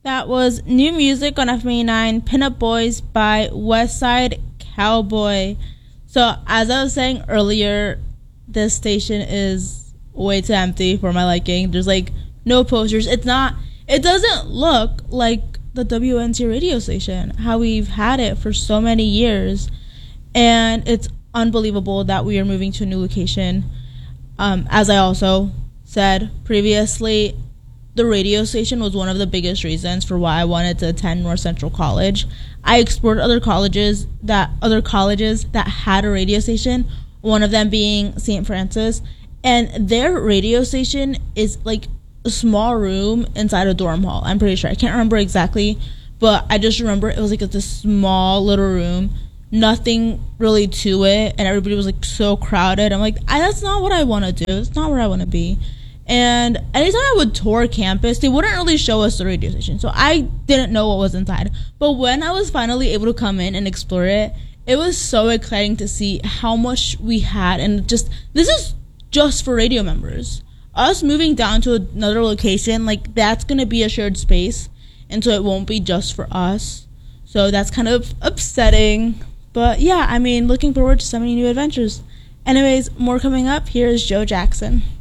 That was new music on FM89, Pinup Boys by Westside Cowboy. So, as I was saying earlier, this station is way too empty for my liking. There's like no posters. It doesn't look like the WNC radio station, how we've had it for so many years. And it's unbelievable that we are moving to a new location. As I also said previously, the radio station was one of the biggest reasons for why I wanted to attend North Central College. I explored other colleges that had a radio station, one of them being St. Francis, and their radio station is like a small room inside a dorm hall. I'm pretty sure. I can't remember exactly, but I just remember it was like this small little room, nothing really to it, and everybody was like so crowded. I'm like, that's not what I want to do. It's not where I want to be. And anytime I would tour campus, they wouldn't really show us the radio station. So I didn't know what was inside. But when I was finally able to come in and explore it, it was so exciting to see how much we had. And this is just for radio members. Us moving down to another location, like that's going to be a shared space. And so it won't be just for us. So that's kind of upsetting. But yeah, I mean, looking forward to so many new adventures. Anyways, more coming up. Here is Joe Jackson.